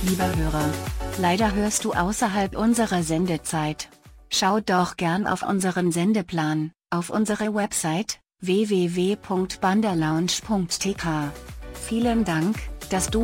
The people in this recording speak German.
Lieber Hörer, leider hörst du außerhalb unserer Sendezeit. Schau doch gern auf unseren Sendeplan, auf unsere Website, www.bandalounge.tk. Vielen Dank, dass du